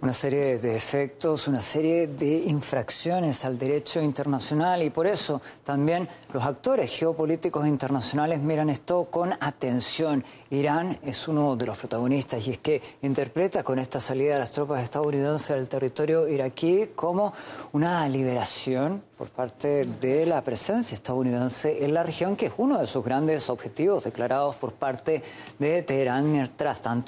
Una serie de efectos, una serie de infracciones al derecho internacional y por eso también los actores geopolíticos internacionales miran esto con atención. Irán es uno de los protagonistas y es que interpreta con esta salida de las tropas estadounidenses del territorio iraquí como una liberación por parte de la presencia estadounidense en la región, que es uno de sus grandes objetivos declarados por parte de Teherán mientras tanto